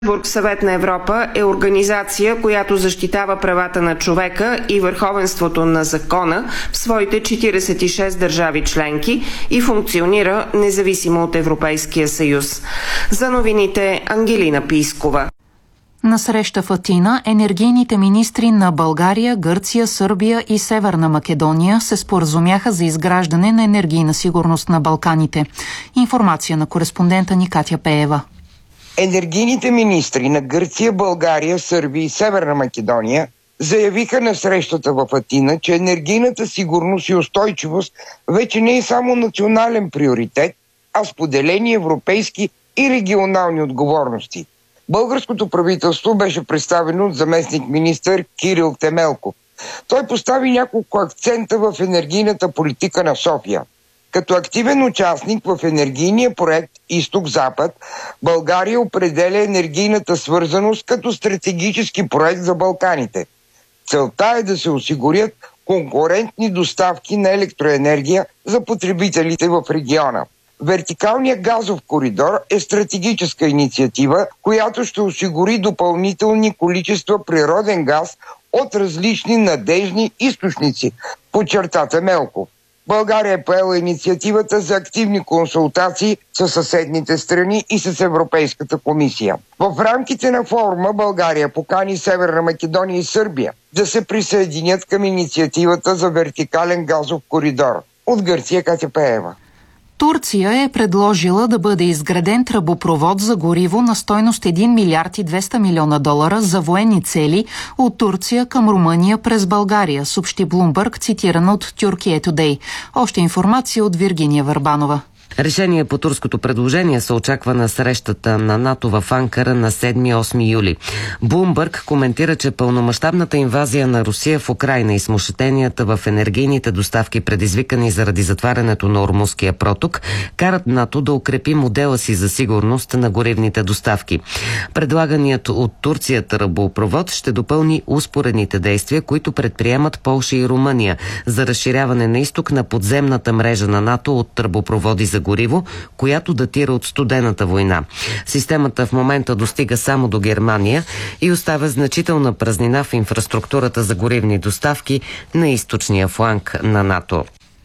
Съвет на Европа е организация, която защитава правата на човека и върховенството на закона в своите 46 държави членки и функционира независимо от Европейския съюз. За новините Ангелина Пийскова. На среща в Атина енергийните министри на България, Гърция, Сърбия и Северна Македония се споразумяха за изграждане на енергийна сигурност на Балканите. Информация на кореспондента ни Катя Пеева. Енергийните министри на Гърция, България, Сърбия и Северна Македония заявиха на срещата в Атина, че енергийната сигурност и устойчивост вече не е само национален приоритет, а споделени европейски и регионални отговорности. Българското правителство беше представено от заместник-министър Кирил Темелков. Той постави няколко акцента в енергийната политика на София. Като активен участник в енергийния проект Изток-Запад, България определя енергийната свързаност като стратегически проект за Балканите. Целта е да се осигурят конкурентни доставки на електроенергия за потребителите в региона. Вертикалният газов коридор е стратегическа инициатива, която ще осигури допълнителни количества природен газ от различни надежни източници, подчерта Темелков. България е поела инициативата за активни консултации с съседните страни и с Европейската комисия. В рамките на форума България покани Северна Македония и Сърбия да се присъединят към инициативата за вертикален газов коридор. От Гърция Катя Пеева. Турция е предложила да бъде изграден тръбопровод за гориво на стойност 1 милиард и 200 милиона долара за военни цели от Турция към Румъния през България, съобщи Bloomberg, цитирана от Turkey Today. Още информация от Виргиния Върбанова. Решение по турското предложение се очаква на срещата на НАТО в Анкара на 7-8 юли. Bloomberg коментира, че пълномащабната инвазия на Русия в Украйна и смущенията в енергийните доставки, предизвикани заради затварянето на Ормузския проток, карат НАТО да укрепи модела си за сигурност на горивните доставки. Предлаганият от Турция тръбопровод ще допълни успоредните действия, които предприемат Полша и Румъния за разширяване на изток на подземната мрежа на НАТО от тръбопроводи за гориво, която датира от студената война. Системата в момента достига само до Германия и оставя значителна празнина в инфраструктурата за горивни доставки на източния фланг на НАТО.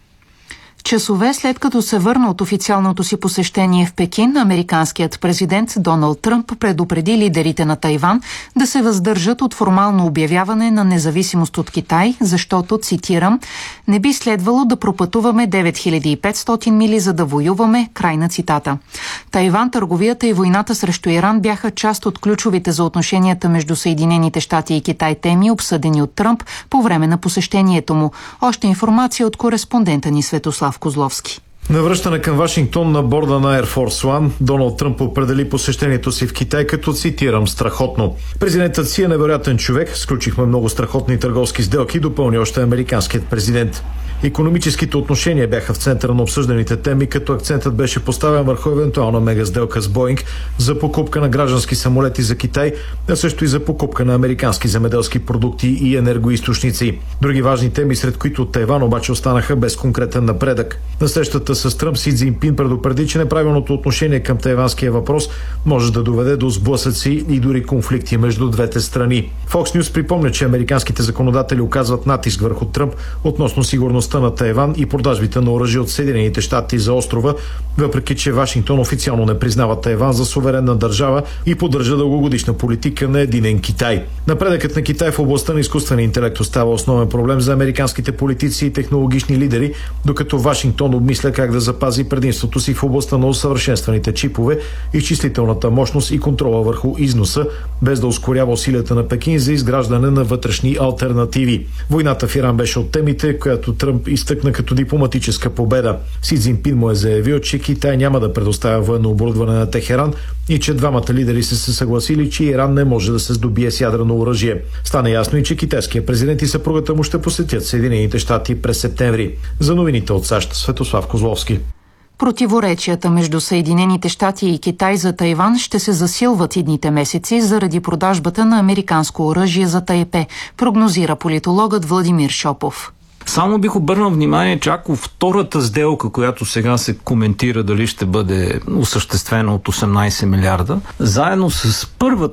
Часове след като се върна от официалното си посещение в Пекин, американският президент Доналд Тръмп предупреди лидерите на Тайван да се въздържат от формално обявяване на независимост от Китай, защото, цитирам, не би следвало да пропътуваме 9500 мили за да воюваме, край на цитата. Тайван, търговията и войната срещу Иран бяха част от ключовите за отношенията между Съединените щати и Китай теми, обсъдени от Тръмп по време на посещението му. Още информация от кореспондента ни Светослав Козловски. На връщане към Вашингтон на борда на Air Force One, Доналд Тръмп определи посещението си в Китай като, цитирам, страхотно. Президентът си е невероятен човек, сключихме много страхотни търговски сделки, допълни още американският президент. Икономическите отношения бяха в центъра на обсъжданите теми, като акцентът беше поставен върху евентуална мегасделка с Боинг за покупка на граждански самолети за Китай, а също и за покупка на американски земеделски продукти и енергоизточници. Други важни теми, сред които от Тайван обаче останаха без конкретен напредък. На срещата с Тръмп Си Цзинпин предупреди, че неправилното отношение към тайванския въпрос може да доведе до сблъсъци и дори конфликти между двете страни. Fox News припомня, че американските законодатели оказват натиск върху Тръмп относно сигурността на Тайван и продажбите на оръжие от Съединените щати за острова, въпреки че Вашингтон официално не признава Тайван за суверенна държава и поддържа дългогодишна политика на единен Китай. Напредъкът на Китай в областта на изкуствения интелект остава основен проблем за американските политици и технологични лидери, докато Вашингтон обмисля как да запази предимството си в областта на усъвършенстваните чипове, изчислителната мощност и контрола върху износа, без да ускорява усилията на Пекин за изграждане на вътрешни алтернативи. Войната в Иран беше от темите, която Тръмп изтъкна като дипломатическа победа. Си Цзинпин му е заявил, че Китай няма да предоставя военно оборудване на Техеран и че двамата лидери са се съгласили, че Иран не може да се здобие с ядрено оръжие. Стана ясно и, че китайският президент и съпругата му ще посетят Съединените щати през септември. За новините от САЩ, Светослав Козловски. Противоречията между Съединените щати и Китай за Тайван ще се засилват идните месеци заради продажбата на американско оръжие за Тайпе, прогнозира политологът Владимир Шопов. Само бих обърнал внимание, че ако втората сделка, която сега се коментира дали ще бъде осъществена от 18 милиарда, заедно с първата